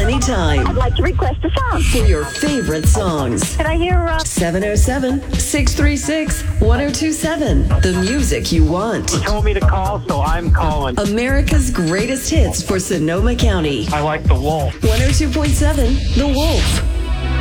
anytime I'd like to request a song. for your favorite songs. Can I hear 707-636-1027. The music you want. You told me to call, so I'm calling. America's greatest hits for Sonoma County. I like the Wolf. 102.7 The Wolf.